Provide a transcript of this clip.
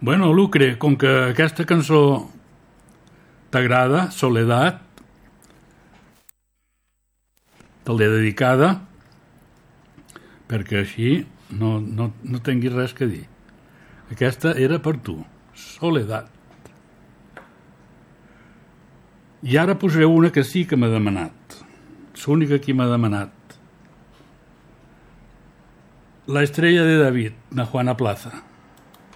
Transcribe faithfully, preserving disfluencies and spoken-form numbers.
Bueno, Lucre, com que aquesta cançó t'agrada, Soledat, te l'he dedicada perquè així no, no, no tinguis res que dir. Aquesta era per tu, Soledat. I ara posaré una que sí que m'ha demanat. L'única que m'ha demanat. La estrella de David, de Juana Plaza.